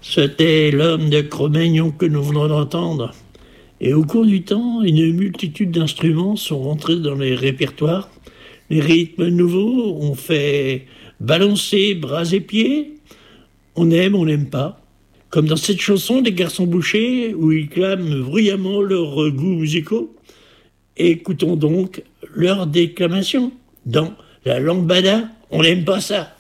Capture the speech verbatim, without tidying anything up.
C'était l'homme de Cro-Magnon que nous venons d'entendre. Et au cours du temps, une multitude d'instruments sont rentrés dans les répertoires. Les rythmes nouveaux ont fait balancer bras et pieds. On aime, on n'aime pas. Comme dans cette chanson des Garçons Bouchers, où ils clament bruyamment leurs goûts musicaux. Écoutons donc leur déclamation. Dans La Lambada, on n'aime pas ça.